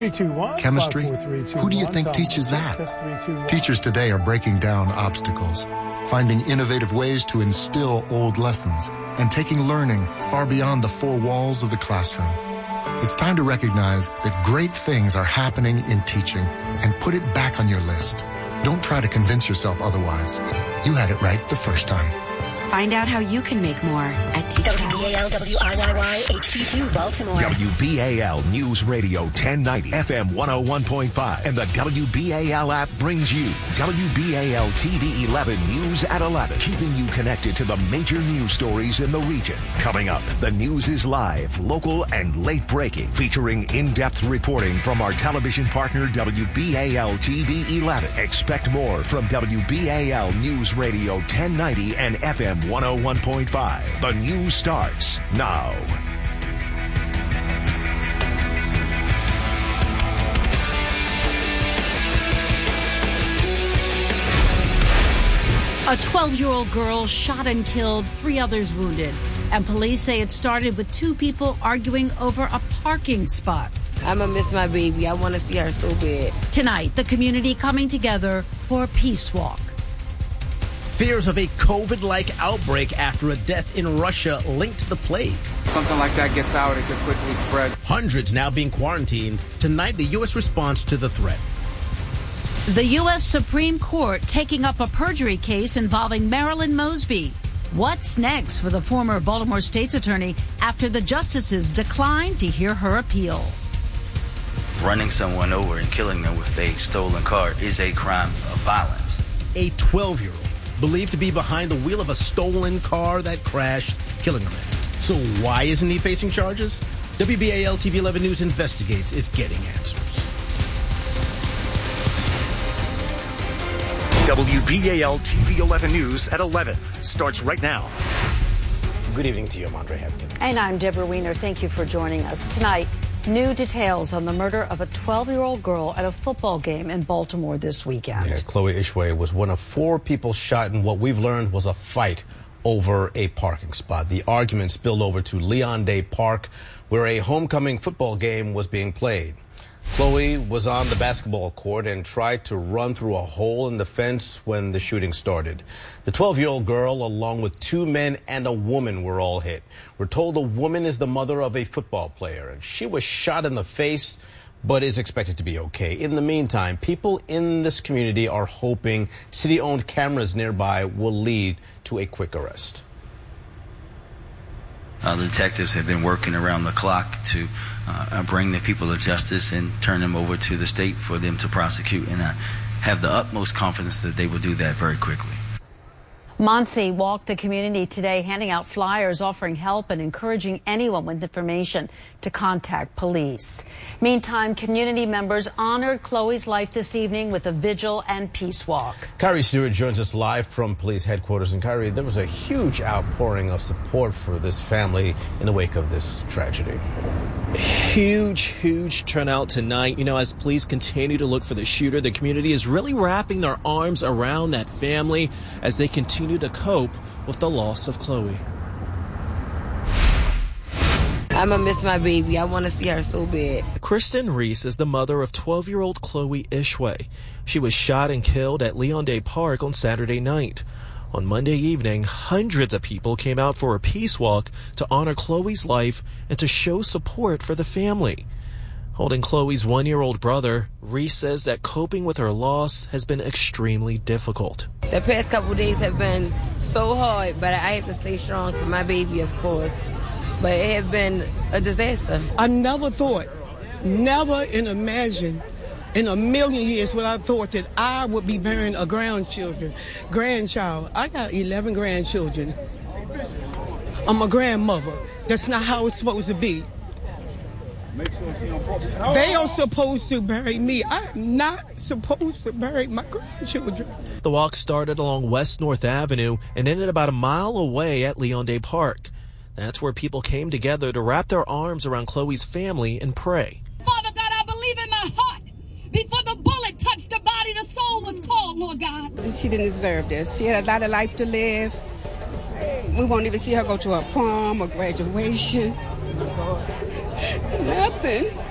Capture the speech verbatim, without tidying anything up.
Chemistry? Who do you think teaches that? Teachers today are breaking down obstacles, finding innovative ways to instill old lessons, and taking learning far beyond the four walls of the classroom. It's time to recognize that great things are happening in teaching and put it back on your list. Don't try to convince yourself otherwise. You had it right the first time. Find out how you can make more at Teach W B A L W I Y Y H D two Baltimore. W B A L News Radio ten ninety F M one oh one point five and the W B A L app brings you W B A L T V eleven News at eleven, keeping you connected to the major news stories in the region. Coming up, the news is live, local, and late breaking, featuring in-depth reporting from our television partner W B A L T V eleven. Expect more from W B A L News Radio ten ninety and F M one oh one point five. The news starts now. A twelve-year-old girl shot and killed, three others wounded. And police say it started with two people arguing over a parking spot. I'm going to miss my baby. I want to see her so bad. Tonight, the community coming together for a peace walk. Fears of a COVID-like outbreak after a death in Russia linked to the plague. Something like that gets out, it could quickly spread. Hundreds now being quarantined. Tonight, the U S response to the threat. The U S Supreme Court taking up a perjury case involving Marilyn Mosby. What's next for the former Baltimore State's attorney after the justices declined to hear her appeal? Running someone over and killing them with a stolen car is a crime of violence. A twelve-year-old believed to be behind the wheel of a stolen car that crashed, killing a man. So why isn't he facing charges? W B A L T V eleven News investigates is getting answers. W B A L T V eleven News at eleven starts right now. Good evening to you. I'm Andre Hepkin. And I'm Deborah Weiner. Thank you for joining us. Tonight, new details on the murder of a twelve-year-old girl at a football game in Baltimore this weekend. Yeah, Chloe Ishwe was one of four people shot in what we've learned was a fight over a parking spot. The argument spilled over to Leon Day Park, where a homecoming football game was being played. Chloe was on the basketball court and tried to run through a hole in the fence when the shooting started. The twelve-year-old girl, along with two men and a woman, were all hit. We're told the woman is the mother of a football player, and she was shot in the face, but is expected to be okay. In the meantime, people in this community are hoping city-owned cameras nearby will lead to a quick arrest. Uh, the detectives have been working around the clock to uh, bring the people to justice and turn them over to the state for them to prosecute, and I have the utmost confidence that they will do that very quickly. Muncie walked the community today, handing out flyers, offering help and encouraging anyone with information to contact police. Meantime, community members honored Chloe's life this evening with a vigil and peace walk. Kyrie Stewart joins us live from police headquarters. And Kyrie, there was a huge outpouring of support for this family in the wake of this tragedy. Huge, huge turnout tonight. You know, as police continue to look for the shooter, the community is really wrapping their arms around that family as they continue to cope with the loss of Chloe. I'm gonna miss my baby. I want to see her so bad. Kristen Reese is the mother of twelve-year-old Chloe Ishwe. She was shot and killed at Leon Day Park on Saturday night. On Monday evening, hundreds of people came out for a peace walk to honor Chloe's life and to show support for the family. Holding Chloe's one-year-old brother, Reese says that coping with her loss has been extremely difficult. The past couple days have been so hard, but I have to stay strong for my baby, of course. But it has been a disaster. I never thought, never in imagine, in a million years would I thought that I would be bearing a grandchildren, grandchild. I got eleven grandchildren. I'm a grandmother. That's not how it's supposed to be. They are supposed to bury me. I'm not supposed to bury my grandchildren. The walk started along West North Avenue and ended about a mile away at Leon Day Park. That's where people came together to wrap their arms around Chloe's family and pray. Father God, I believe in my heart. Before the bullet touched the body, the soul was called, Lord God. She didn't deserve this. She had a lot of life to live. We won't even see her go to a prom or graduation. Nothing.